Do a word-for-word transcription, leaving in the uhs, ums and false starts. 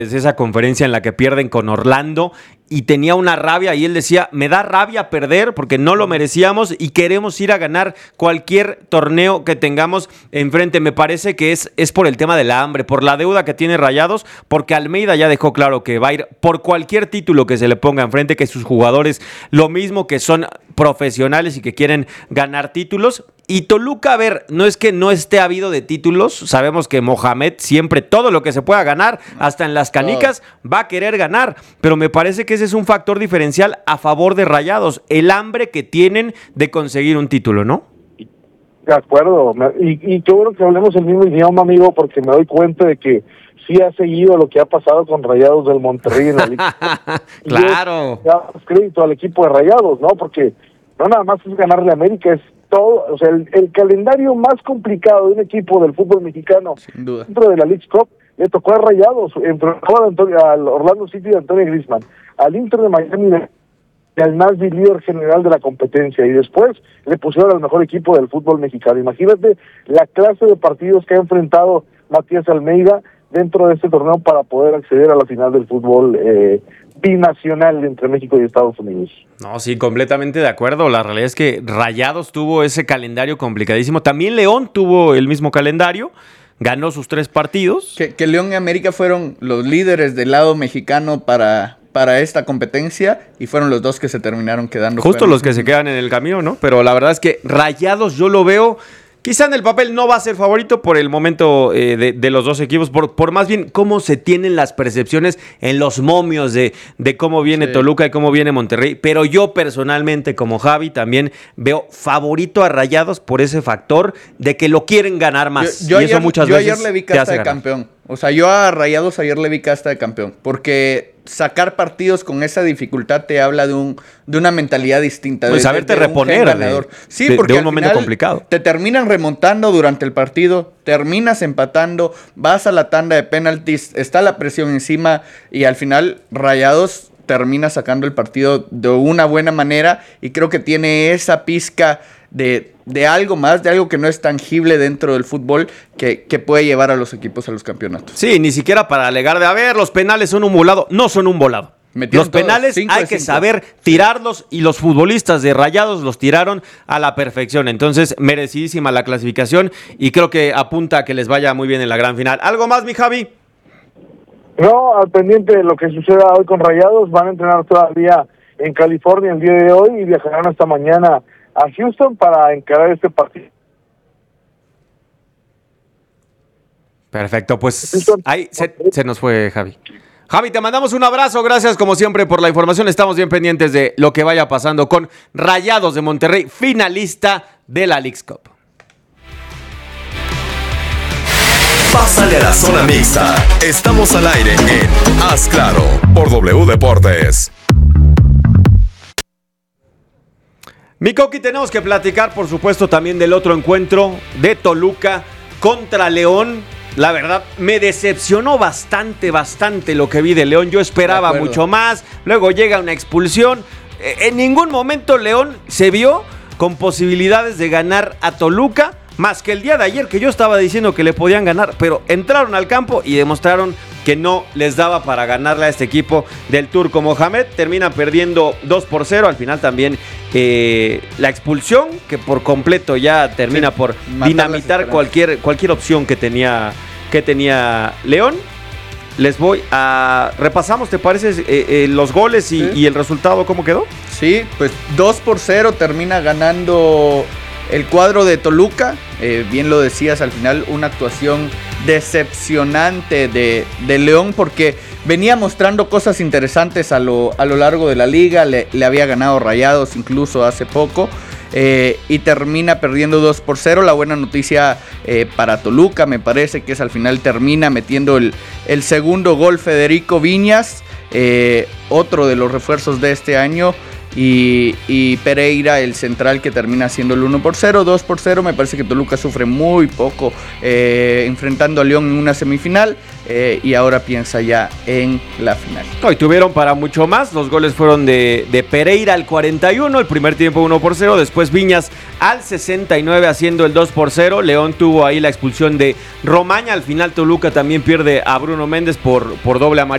Es esa conferencia en la que pierden con Orlando y tenía una rabia y él decía, me da rabia perder porque no lo merecíamos y queremos ir a ganar cualquier torneo que tengamos enfrente. Me parece que es, es por el tema de la hambre, por la deuda que tiene Rayados, porque Almeida ya dejó claro que va a ir por cualquier título que se le ponga enfrente, que sus jugadores lo mismo, que son profesionales y que quieren ganar títulos. Y Toluca, a ver, no es que no esté habido de títulos, sabemos que Mohamed siempre todo lo que se pueda ganar, hasta en las canicas, va a querer ganar, pero me parece que ese es un factor diferencial a favor de Rayados, el hambre que tienen de conseguir un título, ¿no? De acuerdo, y, y qué bueno que hablemos el mismo idioma, amigo, porque me doy cuenta de que sí ha seguido lo que ha pasado con Rayados del Monterrey en la liga. Claro. Ya crédito al equipo de Rayados, ¿no? Porque no nada más es ganarle a América, es todo, o sea, el, el calendario más complicado de un equipo del fútbol mexicano sin duda dentro de la League Cup le tocó a Rayados, enfrentaba al Orlando City de Antonio Griezmann, al Inter de Miami y al Nasby, líder general de la competencia, y después le pusieron al mejor equipo del fútbol mexicano. Imagínate la clase de partidos que ha enfrentado Matías Almeida dentro de este torneo para poder acceder a la final del fútbol eh, binacional entre México y Estados Unidos. No, sí, completamente de acuerdo. La realidad es que Rayados tuvo ese calendario complicadísimo. También León tuvo el mismo calendario. Ganó sus tres partidos. Que, que León y América fueron los líderes del lado mexicano para, para esta competencia y fueron los dos que se terminaron quedando. Justo los que se quedan en el camino, ¿no? Pero la verdad es que Rayados yo lo veo... Quizá en el papel no va a ser favorito por el momento eh, de, de los dos equipos, por, por más bien cómo se tienen las percepciones en los momios de, de cómo viene sí. Toluca y cómo viene Monterrey. Pero yo personalmente, como Javi, también veo favorito a Rayados por ese factor de que lo quieren ganar más. Yo, yo y eso ayer, muchas yo veces ayer le vi casta de ganar. Campeón. O sea, yo a Rayados ayer le vi casta de campeón. Porque sacar partidos con esa dificultad te habla de un de una mentalidad distinta. Pues de, saberte de, de reponer de, sí, de, porque de un momento complicado. Te terminan remontando durante el partido, terminas empatando, vas a la tanda de penaltis, está la presión encima y al final Rayados termina sacando el partido de una buena manera y creo que tiene esa pizca de, de algo más, de algo que no es tangible dentro del fútbol que, que puede llevar a los equipos a los campeonatos. Sí, ni siquiera para alegar de, a ver, los penales son un volado. No son un volado. Metieron los penales todos, hay que cinco. Saber tirarlos y los futbolistas de Rayados los tiraron a la perfección. Entonces, merecidísima la clasificación y creo que apunta a que les vaya muy bien en la gran final. ¿Algo más, mi Javi? No, al pendiente de lo que suceda hoy con Rayados, van a entrenar todavía en California el día de hoy y viajarán hasta mañana a Houston para encarar este partido. Perfecto, pues ahí se, se nos fue Javi. Javi, te mandamos un abrazo, gracias como siempre por la información, estamos bien pendientes de lo que vaya pasando con Rayados de Monterrey, finalista de la Leagues Cup. Pásale a la zona mixta, estamos al aire en Haz Claro por W Deportes. Mi Coqui, tenemos que platicar por supuesto también del otro encuentro de Toluca contra León. La verdad, me decepcionó bastante, bastante lo que vi de León. Yo esperaba mucho más. Luego llega una expulsión. En ningún momento León se vio con posibilidades de ganar a Toluca, más que el día de ayer que yo estaba diciendo que le podían ganar, pero entraron al campo y demostraron que no les daba para ganarle a este equipo del Turco Mohamed. Termina perdiendo dos por cero. Al final también eh, la expulsión, que por completo ya termina sí, por dinamitar cualquier, cualquier opción que tenía, que tenía León. Les voy a... Repasamos, ¿te parece eh, eh, los goles y, sí. y el resultado cómo quedó? Sí, pues dos por cero termina ganando el cuadro de Toluca. Eh, bien lo decías, al final una actuación decepcionante de, de León porque venía mostrando cosas interesantes a lo, a lo largo de la liga, le, le había ganado Rayados incluso hace poco eh, y termina perdiendo dos por cero. La buena noticia eh, para Toluca me parece que es al final termina metiendo el, el segundo gol Federico Viñas, eh, otro de los refuerzos de este año. y, y Pereira, el central, que termina siendo el uno por cero, dos por cero. Me parece que Toluca sufre muy poco eh, enfrentando a León en una semifinal eh, y ahora piensa ya en la final. Hoy tuvieron para mucho más. Los goles fueron de, de Pereira al cuarenta y uno, el primer tiempo uno por cero, después Viñas al sesenta y nueve haciendo el dos por cero. León tuvo ahí la expulsión de Romaña. Al final Toluca también pierde a Bruno Méndez por, por doble amarilla.